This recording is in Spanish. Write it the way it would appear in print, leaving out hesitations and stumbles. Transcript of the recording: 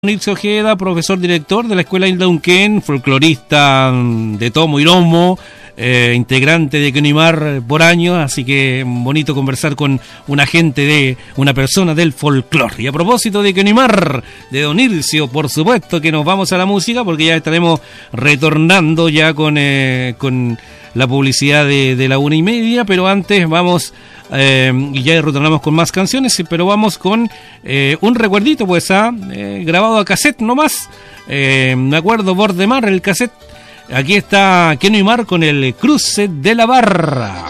Nilce Ojeda, profesor director de la Escuela Hilda Unquén, folclorista de tomo y lomo, integrante de Quenimar por años, así que bonito conversar con una persona del folclor. Y a propósito de Quenimar, de Don Nilce, por supuesto que nos vamos a la música, porque ya estaremos retornando ya con la publicidad de la 1:30, pero antes vamos... y ya retornamos con más canciones, pero vamos con un recuerdito, pues, grabado a cassette nomás. Me acuerdo, Bordemar, el cassette. Aquí está Quenimar con el Cruce de la Barra.